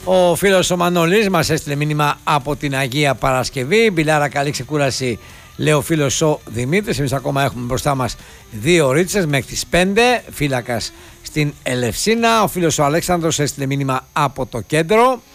Ο φίλος ο Μανώλης μας έστειλε μήνυμα από την Αγία Παρασκευή. Μπιλάρα, καλή ξεκούραση, λέει ο φίλος ο Δημήτρης. Εμείς ακόμα έχουμε μπροστά μας 2 ρίτσες μέχρι τις 5. Φύλακας στην Ελευσίνα. Ο φίλος ο Αλέξανδρος έστειλε μήνυμα από το κέντρο.